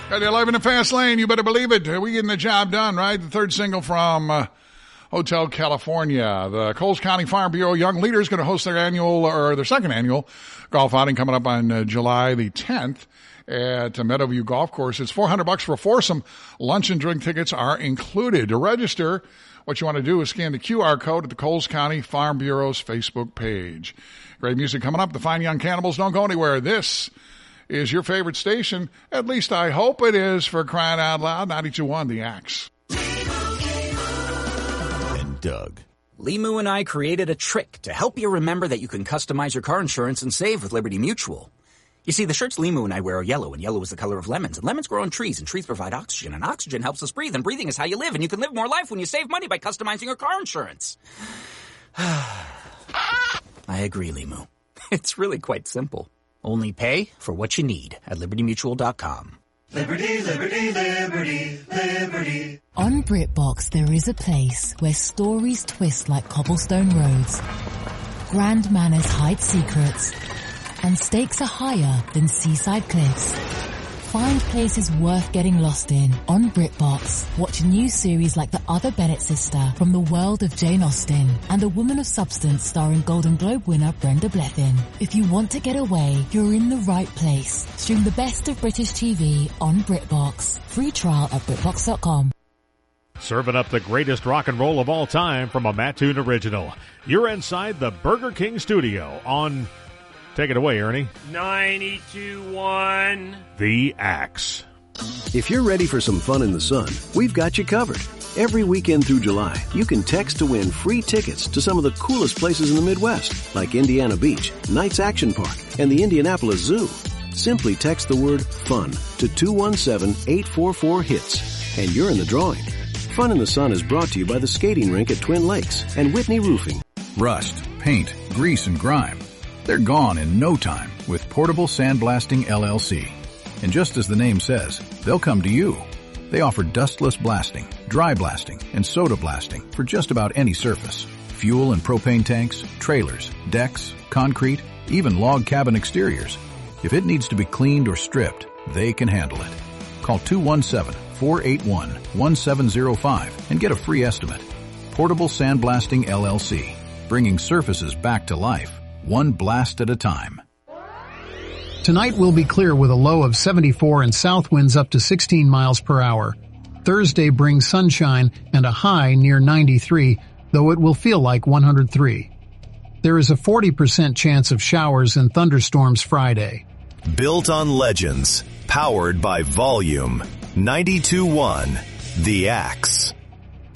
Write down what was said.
Got you live in the fast lane. You better believe it. We getting the job done, right? The third single from Hotel California. The Coles County Farm Bureau Young Leaders going to host their second annual golf outing coming up on July the 10th at Meadowview Golf Course. It's $400 for a foursome. Lunch and drink tickets are included. To register, what you want to do is scan the QR code at the Coles County Farm Bureau's Facebook page. Great music coming up. The Fine Young Cannibals don't go anywhere. This is your favorite station. At least I hope it is, for crying out loud. 92.1 The Axe. And Doug. Limu and I created a trick to help you remember that you can customize your car insurance and save with Liberty Mutual. You see, the shirts Limu and I wear are yellow, and yellow is the color of lemons. And lemons grow on trees, and trees provide oxygen. And oxygen helps us breathe, and breathing is how you live. And you can live more life when you save money by customizing your car insurance. I agree, Limu. It's really quite simple. Only pay for what you need at libertymutual.com. Liberty, liberty, liberty, liberty. On BritBox, there is a place where stories twist like cobblestone roads, grand manners hide secrets, and stakes are higher than seaside cliffs. Find places worth getting lost in on BritBox. Watch new series like The Other Bennett Sister from the world of Jane Austen and A Woman of Substance starring Golden Globe winner Brenda Blethyn. If you want to get away, you're in the right place. Stream the best of British TV on BritBox. Free trial at BritBox.com. Serving up the greatest rock and roll of all time from a Mattoon original. You're inside the Burger King studio on... Take it away, Ernie. 92.1 The Axe. If you're ready for some fun in the sun, we've got you covered. Every weekend through July, you can text to win free tickets to some of the coolest places in the Midwest, like Indiana Beach, Knights Action Park, and the Indianapolis Zoo. Simply text the word FUN to 217-844-HITS, and you're in the drawing. Fun in the Sun is brought to you by the skating rink at Twin Lakes and Whitney Roofing. Rust, paint, grease, and grime. They're gone in no time with Portable Sandblasting LLC. And just as the name says, they'll come to you. They offer dustless blasting, dry blasting, and soda blasting for just about any surface. Fuel and propane tanks, trailers, decks, concrete, even log cabin exteriors. If it needs to be cleaned or stripped, they can handle it. Call 217-481-1705 and get a free estimate. Portable Sandblasting LLC, bringing surfaces back to life. One blast at a time. Tonight will be clear with a low of 74 and south winds up to 16 miles per hour. Thursday brings sunshine and a high near 93, though it will feel like 103. There is a 40% chance of showers and thunderstorms Friday. Built on legends. Powered by Volume. 92.1 The Axe.